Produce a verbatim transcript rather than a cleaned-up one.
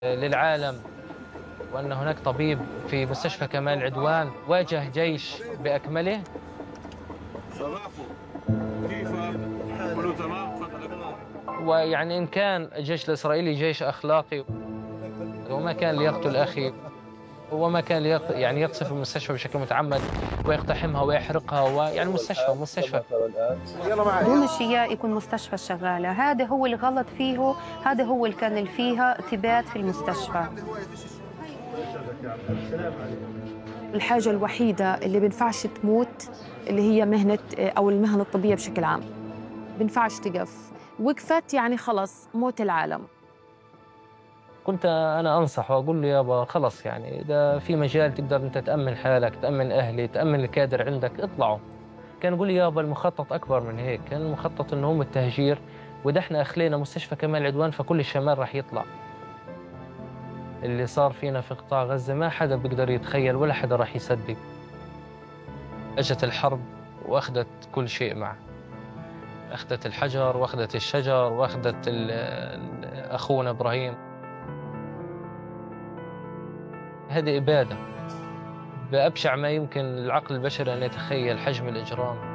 للعالم وأن هناك طبيب في مستشفى كمال العدوان واجه جيش بأكمله. صباحو كيف كله تمام؟ ويعني إن كان الجيش الإسرائيلي جيش أخلاقي وما كان ليقتل أخي وما كان ليق... يعني يقصف المستشفى بشكل متعمد ويقتحمها ويحرقها، ويعني مستشفى مستشفى دون الشياء يكون مستشفى شغالة. هذا هو الغلط فيه، هذا هو اللي كان فيها تبات في المستشفى. الحاجة الوحيدة اللي بينفعش تموت اللي هي مهنة أو المهنة الطبية بشكل عام، بينفعش تقف، وقفت يعني خلص موت العالم. كنت أنا أنصح وأقول له يابا خلص، يعني إذا في مجال تقدر أنت تأمن حالك، تأمن أهلي، تأمن الكادر عندك، اطلعوا. كان يقول لي يابا المخطط أكبر من هيك، كان المخطط إنه هم التهجير، وإذا إحنا أخلينا مستشفى كمال العدوان فكل الشمال راح يطلع. اللي صار فينا في قطاع غزة ما حدا بيقدر يتخيل ولا حدا راح يصدق. أجت الحرب وأخذت كل شيء معه، أخذت الحجر وأخذت الشجر وأخذت أخونا إبراهيم. هذه إبادة بأبشع ما يمكن العقل البشري أن يتخيل حجم الإجرام.